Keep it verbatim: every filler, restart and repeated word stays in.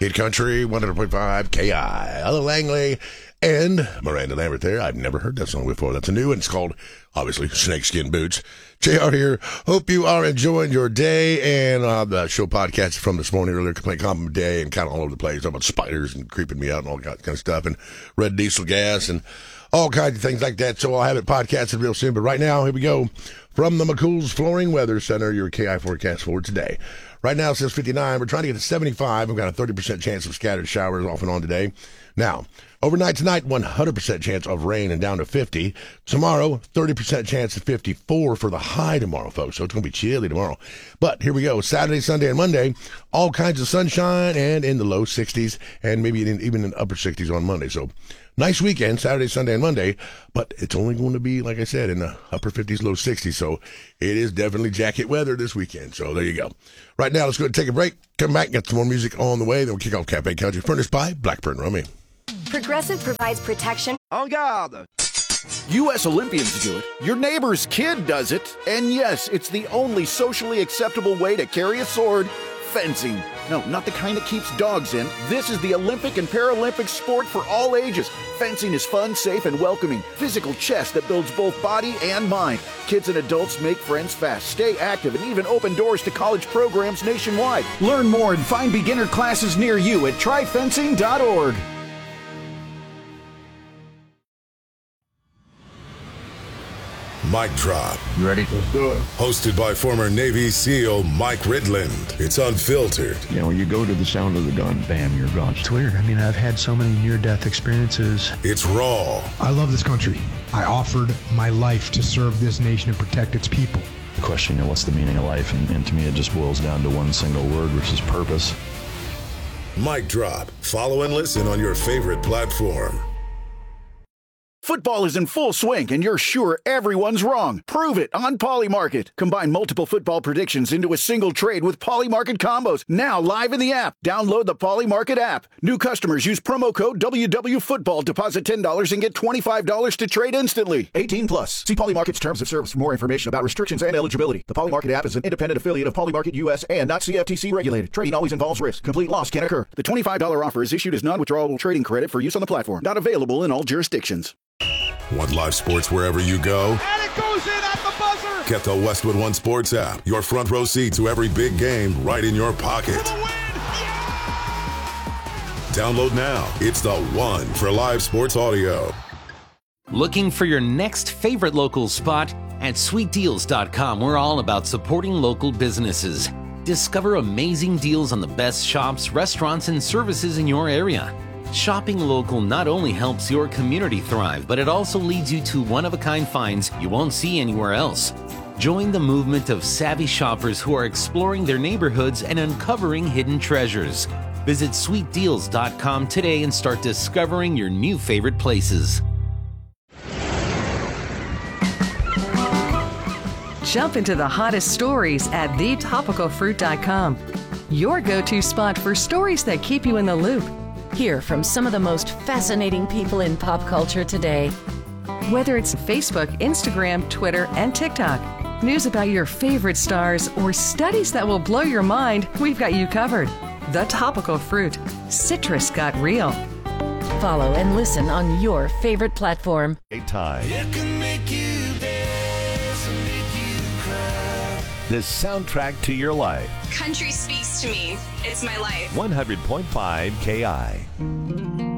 Hit Country, one hundred point five K I. Ella Langley and Miranda Lambert there. I've never heard that song before. That's a new one. It's called, obviously, Snakeskin Boots. J R here. Hope you are enjoying your day. And uh, the show podcast from this morning, earlier, Complaint Compliment Day, and kind of all over the place. Talking about spiders and creeping me out and all that kind of stuff, and red diesel gas and all kinds of things like that. So I'll have it podcasted real soon. But right now, here we go. From the McCool's Flooring Weather Center, your K I forecast for today. Right now it says fifty-nine. We're trying to get to seventy-five. We've got a thirty percent chance of scattered showers off and on today. Now, overnight tonight, one hundred percent chance of rain and down to fifty. Tomorrow, thirty percent chance of fifty-four for the high tomorrow, folks. So it's going to be chilly tomorrow. But here we go. Saturday, Sunday, and Monday, all kinds of sunshine and in the low sixties and maybe in, even in upper sixties on Monday. So nice weekend, Saturday, Sunday, and Monday. But it's only going to be, like I said, in the upper fifties, low sixties. So it is definitely jacket weather this weekend. So there you go. Right now, let's go and take a break. Come back, get some more music on the way. Then we'll kick off Cafe Country, furnished by Blackburn Rummy. Progressive provides protection. En garde! U S Olympians do it. Your neighbor's kid does it. And yes, it's the only socially acceptable way to carry a sword. Fencing. No, not the kind that keeps dogs in. This is the Olympic and Paralympic sport for all ages. Fencing is fun, safe, and welcoming. Physical chess that builds both body and mind. Kids and adults make friends fast, stay active, and even open doors to college programs nationwide. Learn more and find beginner classes near you at try fencing dot org. Mic Drop. You ready? Let's do it. Hosted by former Navy SEAL Mike Ridland. It's unfiltered. You know, when you go to the sound of the gun, bam, you're gone. It's weird. I mean, I've had so many near-death experiences. It's raw. I love this country. I offered my life to serve this nation and protect its people. The question, you know, what's the meaning of life? And, and to me, it just boils down to one single word, which is purpose. Mic Drop. Follow and listen on your favorite platform. Football is in full swing, and you're sure everyone's wrong. Prove it on Polymarket. Combine multiple football predictions into a single trade with Polymarket combos. Now live in the app. Download the Polymarket app. New customers use promo code W W Football. Deposit ten dollars and get twenty-five dollars to trade instantly. eighteen plus. See Polymarket's terms of service for more information about restrictions and eligibility. The Polymarket app is an independent affiliate of Polymarket U S and not C F T C regulated. Trading always involves risk. Complete loss can occur. The twenty-five dollars offer is issued as non-withdrawable trading credit for use on the platform. Not available in all jurisdictions. Want live sports wherever you go? And it goes in at the buzzer! Get the Westwood One Sports app. Your front row seat to every big game right in your pocket. For the win! Yeah! Download now. It's the one for live sports audio. Looking for your next favorite local spot? At sweet deals dot com, we're all about supporting local businesses. Discover amazing deals on the best shops, restaurants, and services in your area. Shopping local not only helps your community thrive, but it also leads you to one-of-a-kind finds you won't see anywhere else. Join the movement of savvy shoppers who are exploring their neighborhoods and uncovering hidden treasures. Visit sweet deals dot com today and start discovering your new favorite places. Jump into the hottest stories at the topical fruit dot com. Your go-to spot for stories that keep you in the loop. Hear from some of the most fascinating people in pop culture today. Whether it's Facebook, Instagram, Twitter, and TikTok, news about your favorite stars, or studies that will blow your mind, we've got you covered. The Topical Fruit. Citrus got real. Follow and listen on your favorite platform. Time. The soundtrack to your life. Country speaks to me. It's my life. one hundred point five K I.